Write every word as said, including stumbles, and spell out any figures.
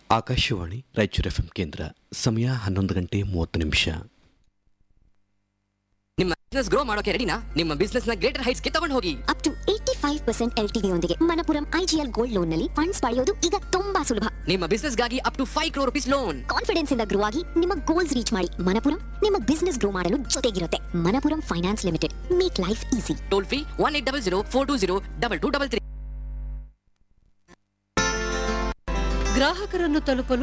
Akashvani Raichur F M ಕೇಂದ್ರ. ಸಮಯ ಹನ್ನೊಂದು ಗಂಟೆ ಮೂವತ್ತು ನಿಮಿಷ. ನಿಮ್ಮ ಬಿಸ್ನೆಸ್ ಗ್ರೋ ಮಾಡೋಕೆ ರೆಡಿನಾ? ನಿಮ್ಮ ಬಿಸ್ನೆಸ್ ನ ಗ್ರೇಟರ್ ಹೈಟ್ಸ್ ಗೆ ತಗೊಂಡು ಹೋಗಿ. Up to eighty five percent L T V ಯೊಂದಿಗೆ ಮಣಪುರಂ ಐಜಿಎಲ್ ಗೋಲ್ಡ್ ಲೋನ್ ನಲ್ಲಿ ಫಂಡ್ಸ್ ಪಡೆಯೋದು ಈಗ ತುಂಬಾ ಸುಲಭ. ನಿಮ್ಮ ಬಿಸ್ನೆಸ್ ಗಾಗಿ up to five crore rupees loan. Confidence ಇಂದ ಗ್ರೋ ಆಗಿ ನಿಮ್ಮ ಗೋಲ್ಸ್ ರೀಚ್ ಮಾಡಿ. ಮಣಪುರಂ ನಿಮ್ಮ ಬಿಸ್ನೆಸ್ ಗ್ರೋ ಮಾಡಲು ಜೊತೆಗಿರುತ್ತೆ. Manappuram finance limited, make life easy. Toll free one eight double zero four two zero double two double three. ಗ್ರಾಹಕರನ್ನು ತಲುಪಲು